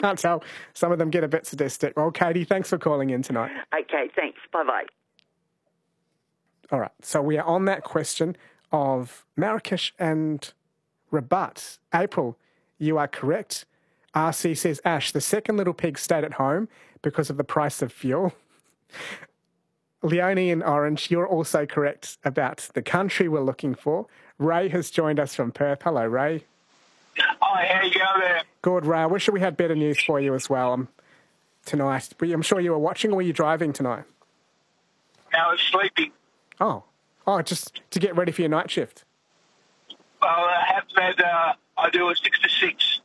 can't tell. Some of them get a bit sadistic. Well, Katie, thanks for calling in tonight. Okay, thanks. Bye-bye. All right, so we are on that question of Marrakesh and Rabat. April, you are correct. RC says, Ash, the second little pig stayed at home because of the price of fuel. Leonie in Orange, you're also correct about the country we're looking for. Ray has joined us from Perth. Hello, Ray. Hi, how you going there? Good, Ray. I wish we had better news for you as well tonight. I'm sure you were watching, or were you driving tonight? I was sleeping. Oh, just to get ready for your night shift. Well, I have had, I do a 6 to 6.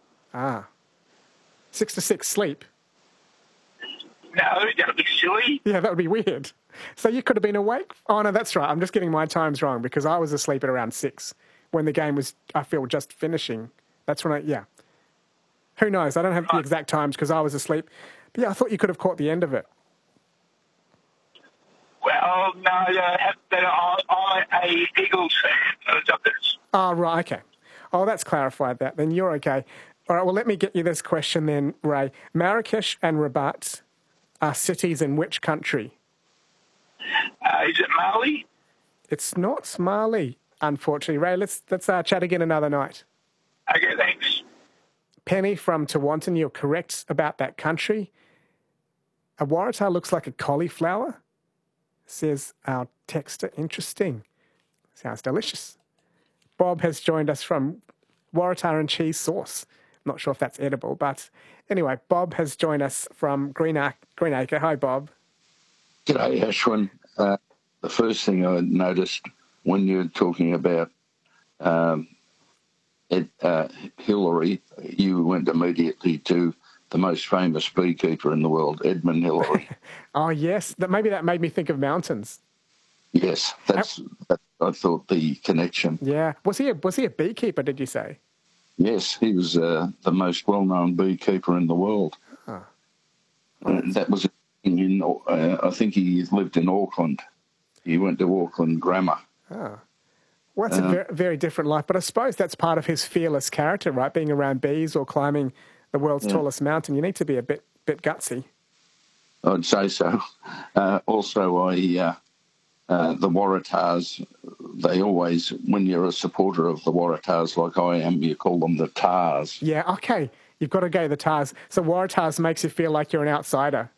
6 to 6 sleep? No, that would be silly. Yeah, that would be weird. So you could have been awake? Oh, no, that's right. I'm just getting my times wrong because I was asleep at around 6 when the game was, I feel, just finishing. That's when yeah. Who knows? I don't have the exact times because I was asleep. But yeah, I thought you could have caught the end of it. Well, no, I'm a Eagles fan. Oh, right, okay. Oh, that's clarified that. Then you're okay. All right, well, let me get you this question then, Ray. Marrakesh and Rabat are cities in which country? Is it Mali? It's not Mali, unfortunately. Ray, let's chat again another night. Okay, thanks. Penny from Tewantin, you're correct about that country. A Waratah looks like a cauliflower, says our texter. Interesting. Sounds delicious. Bob has joined us from Waratah and cheese sauce. Not sure if that's edible, but anyway, Bob has joined us from Greenacre. Hi, Bob. G'day, Ashwin. The first thing I noticed when you were talking about Hillary, you went immediately to the most famous beekeeper in the world, Edmund Hillary. Oh, yes. Maybe that made me think of mountains. Yes, that's I thought the connection. Yeah. Was he a beekeeper, did you say? Yes, he was the most well-known beekeeper in the world. Huh. That was I think he lived in Auckland. He went to Auckland Grammar. Oh. Well, that's a very, very different life, but I suppose that's part of his fearless character, right? Being around bees or climbing the world's tallest mountain. You need to be a bit gutsy. I'd say so. Also, the Waratahs, they always, when you're a supporter of the Waratahs like I am, you call them the Tars. Yeah, okay. You've got to go the Tars. So Waratahs makes you feel like you're an outsider.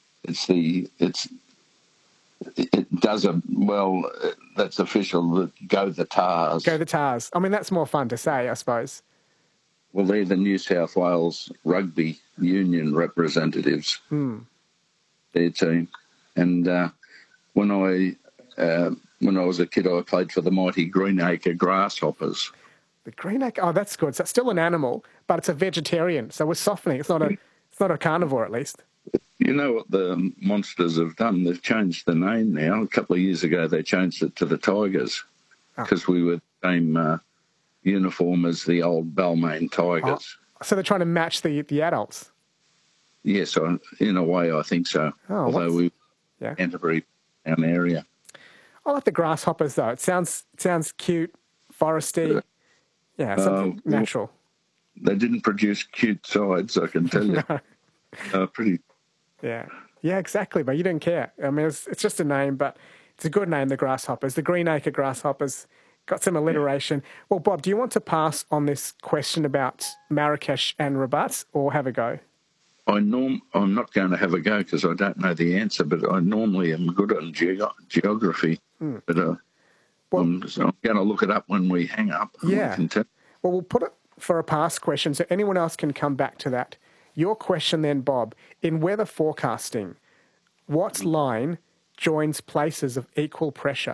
That's official, go the Tars. Go the Tars. I mean, that's more fun to say, I suppose. Well, they're the New South Wales Rugby Union representatives, their team. And when I was a kid, I played for the mighty Greenacre Grasshoppers. The Greenacre, oh, that's good. So it's still an animal, but it's a vegetarian. So we're softening. It's not a carnivore, at least. You know what the Monsters have done? They've changed the name now. A couple of years ago, they changed it to the Tigers because we were the same uniform as the old Balmain Tigers. Oh, so they're trying to match the adults? Yes, in a way, I think so. Oh, although we Canterbury town area. I like the Grasshoppers, though. It sounds cute, foresty. Yeah, something natural. They didn't produce cute sides, I can tell you. No. Pretty. Yeah, exactly. But you don't care. I mean, it's just a name, but it's a good name, the Grasshoppers. The Greenacre Grasshoppers. Got some alliteration. Yeah. Well, Bob, do you want to pass on this question about Marrakesh and Rabat, or have a go? I'm not going to have a go because I don't know the answer, but I normally am good on geography. But I'm going to look it up when we hang up. Yeah. Well, we'll put it for a pass question so anyone else can come back to that. Your question then, Bob, in weather forecasting, what line joins places of equal pressure?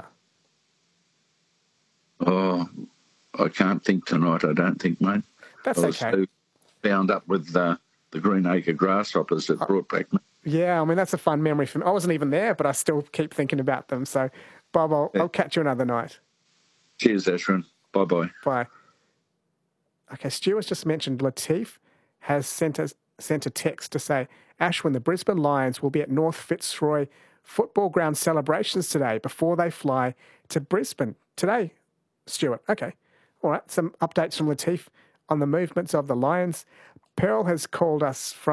Oh, I can't think tonight, I don't think, mate. That's okay. I was so bound up with the Greenacre Grasshoppers that brought back me. Yeah, I mean, that's a fun memory for me. I wasn't even there, but I still keep thinking about them. So, Bob, I'll catch you another night. Cheers, Ashwin. Bye-bye. Bye. Okay, Stuart's just mentioned Latif has sent a text to say, Ashwin, the Brisbane Lions will be at North Fitzroy football ground celebrations today before they fly to Brisbane. Today, Stuart. Okay. All right. Some updates from Latif on the movements of the Lions. Pearl has called us from